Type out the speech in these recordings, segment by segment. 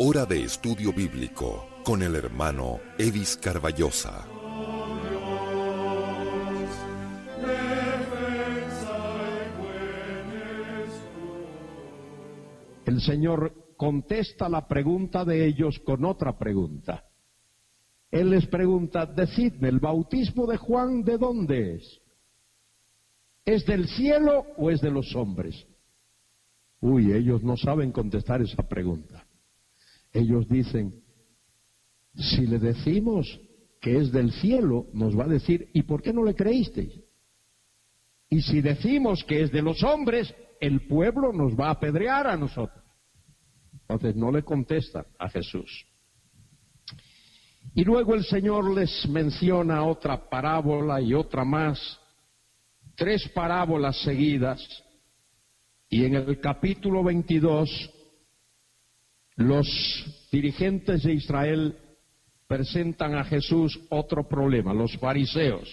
Hora de estudio bíblico con el hermano Edis Carballosa. El Señor contesta la pregunta de ellos con otra pregunta. Él les pregunta: decidme, ¿el bautismo de Juan de dónde es? ¿Es del cielo o es de los hombres? Uy, ellos no saben contestar esa pregunta. Ellos dicen: si le decimos que es del cielo, nos va a decir: ¿y por qué no le creísteis? Y si decimos que es de los hombres, el pueblo nos va a apedrear a nosotros. Entonces no le contestan a Jesús. Y luego el Señor les menciona otra parábola y otra más, 3 parábolas seguidas, y en el capítulo 22 los dirigentes de Israel presentan a Jesús otro problema. Los fariseos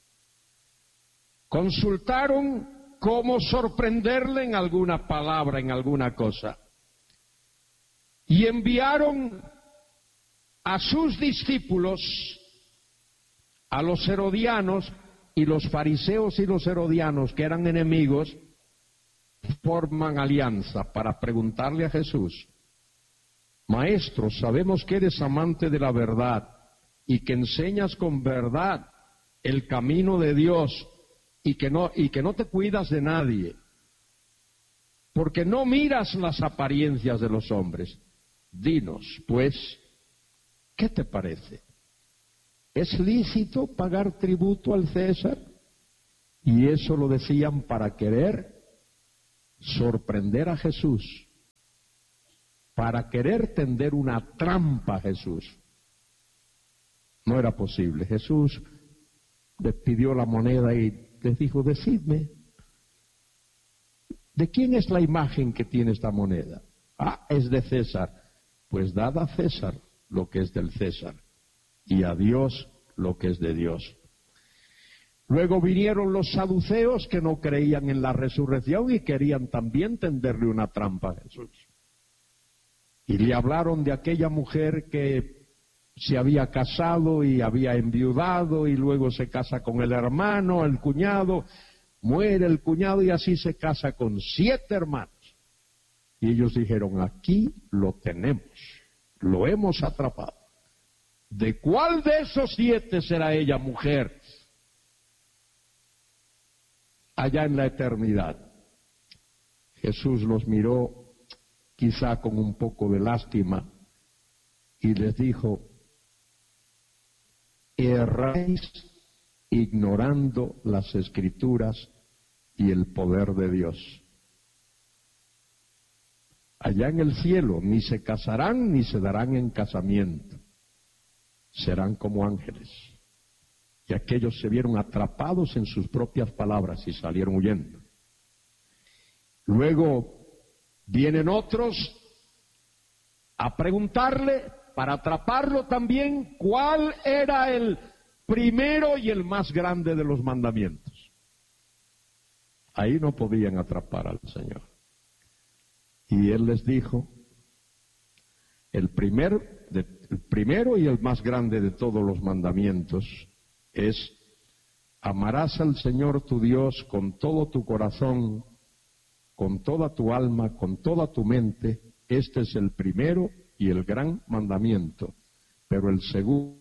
consultaron cómo sorprenderle en alguna palabra, en alguna cosa, y enviaron a sus discípulos, a los herodianos, y los fariseos y los herodianos, que eran enemigos, forman alianza para preguntarle a Jesús: Maestro, sabemos que eres amante de la verdad y que enseñas con verdad el camino de Dios y que no te cuidas de nadie, porque no miras las apariencias de los hombres. Dinos, pues, ¿qué te parece? ¿Es lícito pagar tributo al César? Y eso lo decían para querer sorprender a Jesús, para querer tender una trampa a Jesús. No era posible. Jesús les pidió la moneda y les dijo: decidme, ¿de quién es la imagen que tiene esta moneda? Ah, es de César. Pues dad a César lo que es del César y a Dios lo que es de Dios. Luego vinieron los saduceos, que no creían en la resurrección y querían también tenderle una trampa a Jesús. Y le hablaron de aquella mujer que se había casado y había enviudado y luego se casa con el hermano, el cuñado, muere el cuñado y así se casa con 7 hermanos. Y ellos dijeron: aquí lo tenemos, lo hemos atrapado. ¿De cuál de esos 7 será ella mujer allá en la eternidad? Jesús los miró quizá con un poco de lástima y les dijo: erráis ignorando las Escrituras y el poder de Dios. Allá en el cielo ni se casarán ni se darán en casamiento, serán como ángeles. Y aquellos se vieron atrapados en sus propias palabras y salieron huyendo. Luego vienen otros a preguntarle, para atraparlo también, cuál era el primero y el más grande de los mandamientos. Ahí no podían atrapar al Señor. Y Él les dijo: el primero y el más grande de todos los mandamientos es: amarás al Señor tu Dios con todo tu corazón, con toda tu alma, con toda tu mente. Este es el primero y el gran mandamiento. Pero el segundo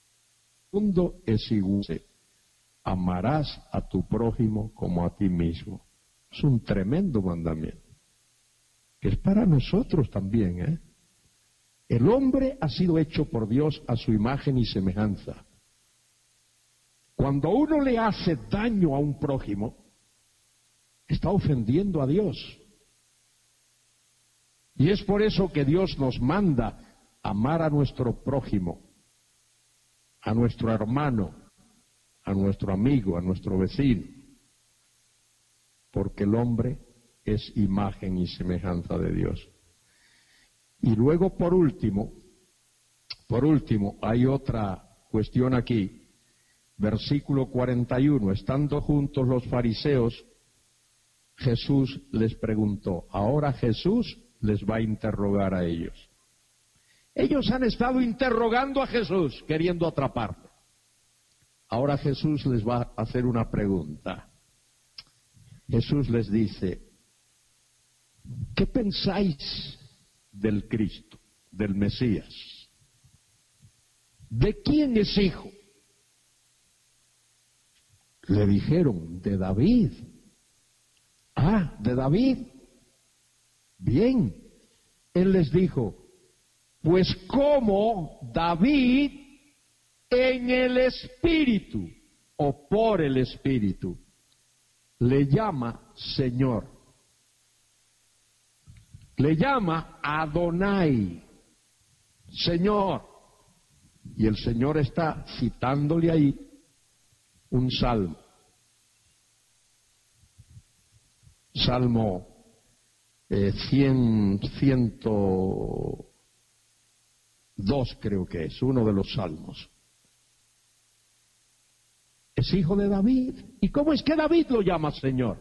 es igual: amarás a tu prójimo como a ti mismo. Es un tremendo mandamiento, que es para nosotros también, ¿eh? El hombre ha sido hecho por Dios a su imagen y semejanza. Cuando uno le hace daño a un prójimo, está ofendiendo a Dios. Y es por eso que Dios nos manda amar a nuestro prójimo, a nuestro hermano, a nuestro amigo, a nuestro vecino. Porque el hombre es imagen y semejanza de Dios. Y luego, por último, hay otra cuestión aquí. Versículo 41, estando juntos los fariseos, Jesús les preguntó. Ahora Jesús les va a interrogar a ellos. Ellos han estado interrogando a Jesús, queriendo atraparle. Ahora Jesús les va a hacer una pregunta. Jesús les dice, ¿qué pensáis del Cristo, del Mesías? ¿De quién es hijo? Le dijeron, de David. Ah, de David. Bien. Él les dijo, pues como David en el Espíritu o por el Espíritu le llama Señor. Le llama Adonai, Señor. Y el Señor está citándole ahí un salmo. Salmo 102 creo que es, uno de los salmos. Es hijo de David. ¿Y cómo es que David lo llama Señor?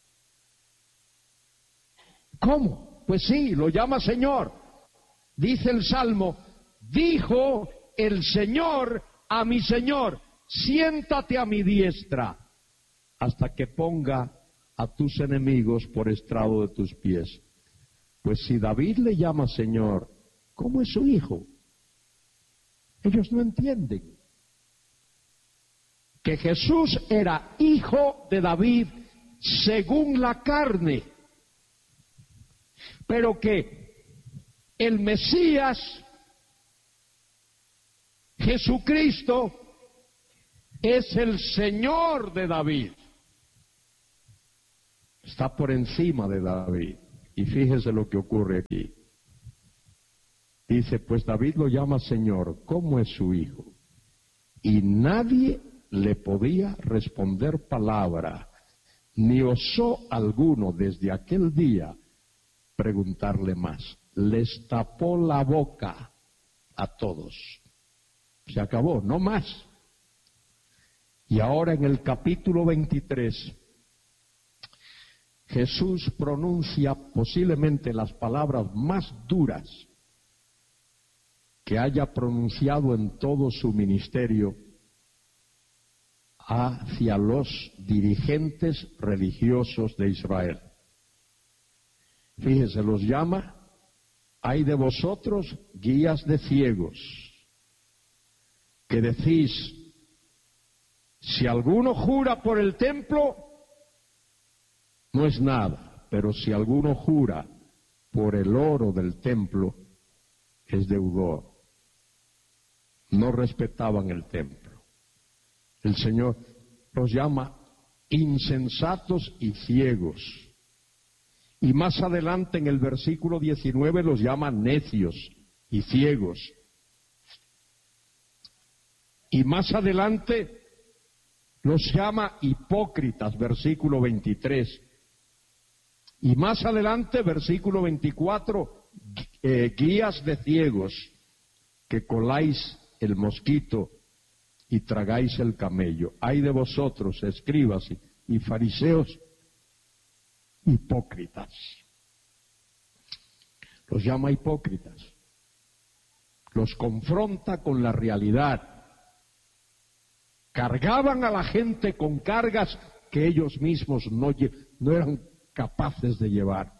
¿Cómo? Pues sí, lo llama Señor. Dice el Salmo, dijo el Señor a mi Señor, siéntate a mi diestra hasta que ponga a tus enemigos por estrado de tus pies. Pues si David le llama Señor, ¿cómo es su hijo? Ellos no entienden que Jesús era hijo de David según la carne, pero que el Mesías, Jesucristo, es el Señor de David. Está por encima de David. Y fíjese lo que ocurre aquí. Dice, pues David lo llama Señor, ¿cómo es su hijo? Y nadie le podía responder palabra, ni osó alguno desde aquel día preguntarle más. Les tapó la boca a todos. Se acabó, no más. Y ahora en el capítulo 23, Jesús pronuncia posiblemente las palabras más duras que haya pronunciado en todo su ministerio hacia los dirigentes religiosos de Israel. Fíjese, los llama, hay de vosotros guías de ciegos, que decís, si alguno jura por el templo, no es nada, pero si alguno jura por el oro del templo, es deudor. No respetaban el templo. El Señor los llama insensatos y ciegos. Y más adelante en el versículo 19 los llama necios y ciegos. Y más adelante los llama hipócritas, versículo 23. Y más adelante, versículo 24, guías de ciegos, que coláis el mosquito y tragáis el camello. Ay de vosotros, escribas y fariseos, hipócritas. Los llama hipócritas. Los confronta con la realidad. Cargaban a la gente con cargas que ellos mismos no eran capaces de llevar.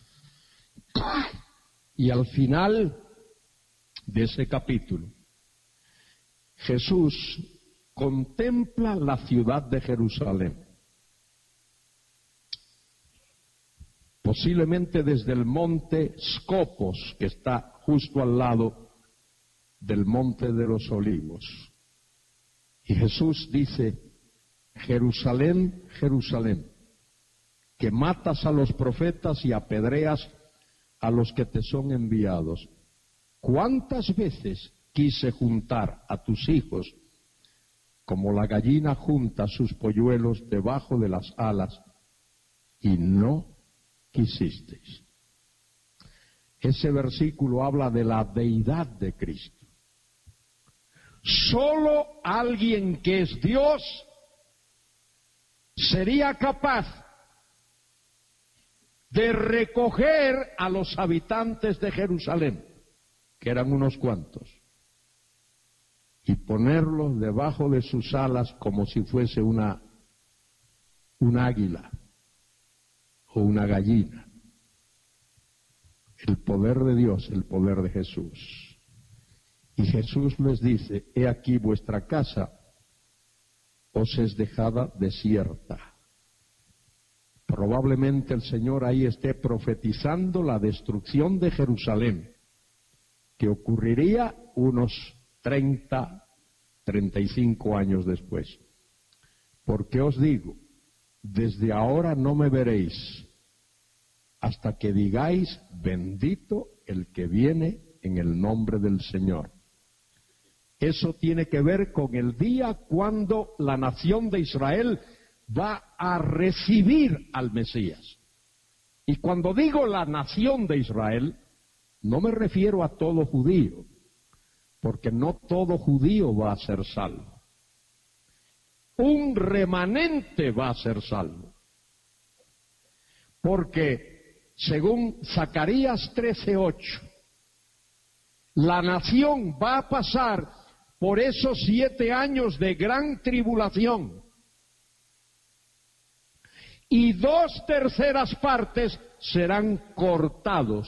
Y al final de ese capítulo, Jesús contempla la ciudad de Jerusalén, posiblemente desde el monte Scopos, que está justo al lado del monte de los Olivos. Y Jesús dice, Jerusalén, Jerusalén, que matas a los profetas y apedreas a los que te son enviados. ¿Cuántas veces quise juntar a tus hijos como la gallina junta sus polluelos debajo de las alas y no quisisteis? Ese versículo habla de la deidad de Cristo. Solo alguien que es Dios sería capaz de recoger a los habitantes de Jerusalén que eran unos cuantos, y ponerlos debajo de sus alas como si fuese un águila o una gallina. El poder de Dios, el poder de Jesús. Y Jesús les dice: he aquí vuestra casa os es dejada desierta. Probablemente el Señor ahí esté profetizando la destrucción de Jerusalén, que ocurriría unos 35 años después. Porque os digo, desde ahora no me veréis, hasta que digáis: bendito el que viene en el nombre del Señor. Eso tiene que ver con el día cuando la nación de Israel va a recibir al Mesías. Y cuando digo la nación de Israel, no me refiero a todo judío, porque no todo judío va a ser salvo. Un remanente va a ser salvo. Porque, según Zacarías 13:8, la nación va a pasar por esos 7 años de gran tribulación. Y 2/3 partes serán cortados.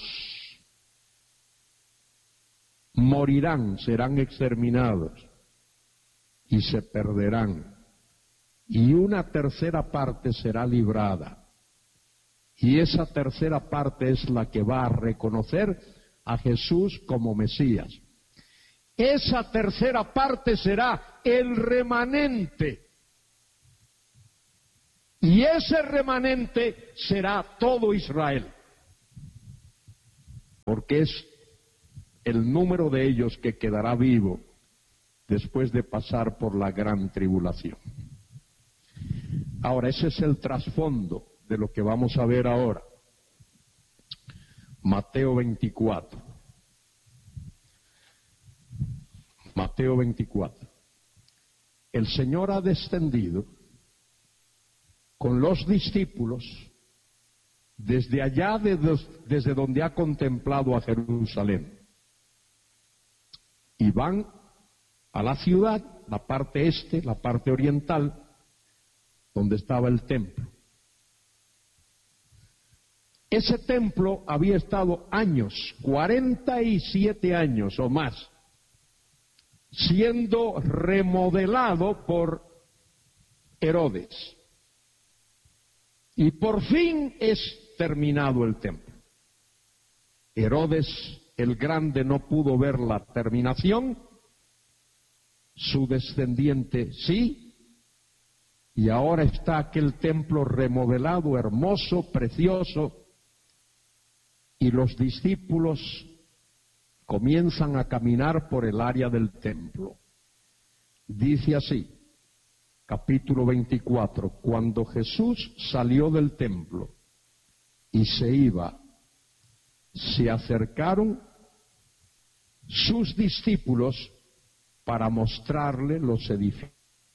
Morirán, serán exterminados y se perderán. Y 1/3 parte será librada. Y esa 1/3 parte es la que va a reconocer a Jesús como Mesías. Esa 1/3 parte será el remanente. Y ese remanente será todo Israel. Porque es el número de ellos que quedará vivo después de pasar por la gran tribulación. Ahora, ese es el trasfondo de lo que vamos a ver ahora. Mateo 24. Mateo 24. El Señor ha descendido con los discípulos desde allá, desde donde ha contemplado a Jerusalén. Y van a la ciudad, la parte este, la parte oriental, donde estaba el templo. Ese templo había estado años, 47 años o más, siendo remodelado por Herodes. Y por fin es terminado el templo. Herodes el Grande no pudo ver la terminación, su descendiente sí, y ahora está aquel templo remodelado, hermoso, precioso, y los discípulos comienzan a caminar por el área del templo. Dice así, capítulo 24, cuando Jesús salió del templo y se iba, se acercaron sus discípulos para mostrarle los edificios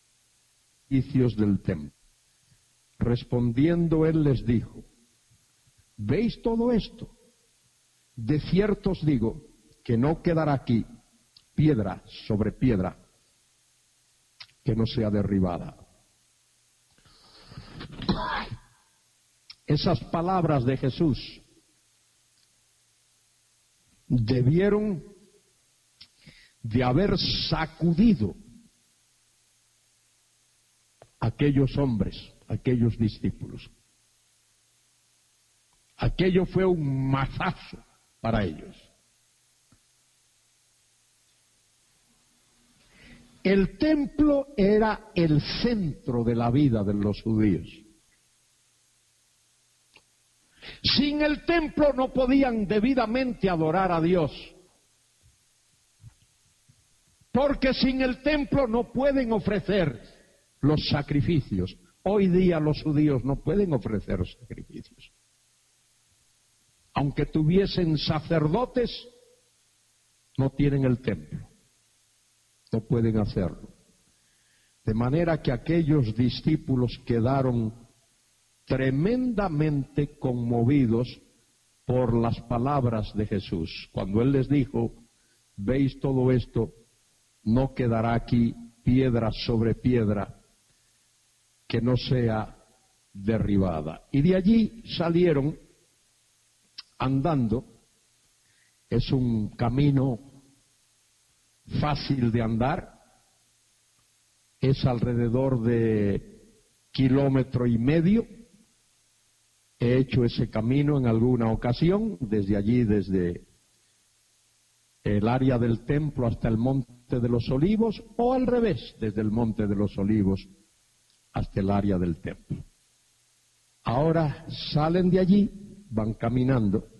del templo. Respondiendo él les dijo: ¿veis todo esto? De cierto os digo que no quedará aquí piedra sobre piedra que no sea derribada. Esas palabras de Jesús debieron de haber sacudido a aquellos hombres, a aquellos discípulos. Aquello fue un mazazo para ellos. El templo era el centro de la vida de los judíos. Sin el templo no podían debidamente adorar a Dios. Porque sin el templo no pueden ofrecer los sacrificios. Hoy día los judíos no pueden ofrecer sacrificios. Aunque tuviesen sacerdotes, no tienen el templo. No pueden hacerlo. De manera que aquellos discípulos quedaron tremendamente conmovidos por las palabras de Jesús. Cuando Él les dijo, veis todo esto, no quedará aquí piedra sobre piedra que no sea derribada. Y de allí salieron andando. Es un camino fácil de andar, es alrededor de 1,5 kilómetros. He hecho ese camino en alguna ocasión, desde allí, desde el área del templo hasta el Monte de los Olivos, o al revés, desde el Monte de los Olivos hasta el área del templo. Ahora salen de allí, van caminando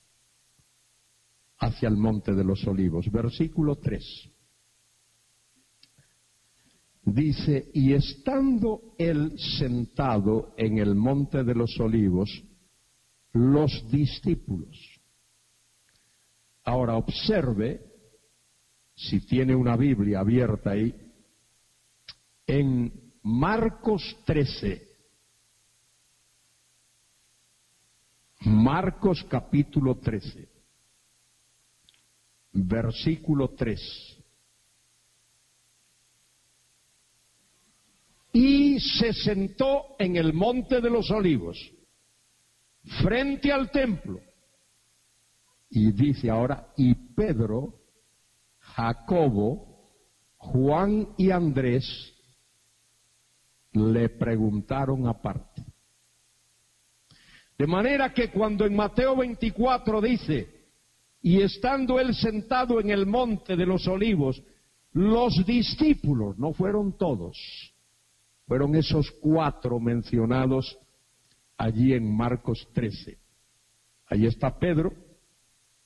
hacia el Monte de los Olivos. Versículo 3. Dice, y estando él sentado en el Monte de los Olivos, los discípulos. Ahora observe, si tiene una Biblia abierta ahí, en Marcos 13, Marcos capítulo 13, versículo 3. Y se sentó en el Monte de los Olivos, frente al templo. Y dice ahora, y Pedro, Jacobo, Juan y Andrés le preguntaron aparte. De manera que cuando en Mateo 24 dice, y estando él sentado en el Monte de los Olivos, los discípulos, no fueron todos, fueron esos 4 mencionados allí en Marcos 13. Ahí está Pedro,